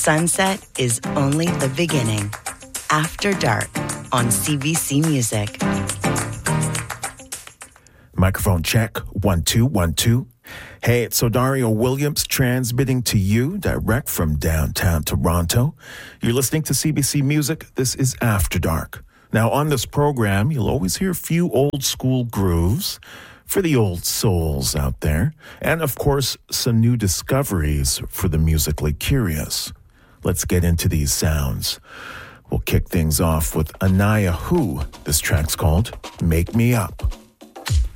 Sunset is only the beginning. After Dark on CBC Music. Microphone check, 1 2 1 2. Hey, it's Odario Williams transmitting to you direct from downtown Toronto. You're listening to CBC Music. This is After Dark. Now, on this program, you'll always hear a few old school grooves for the old souls out there. And, of course, some new discoveries for the musically curious. Let's get into these sounds. We'll kick things off with Anaya Hu. This track's called Make Me Up.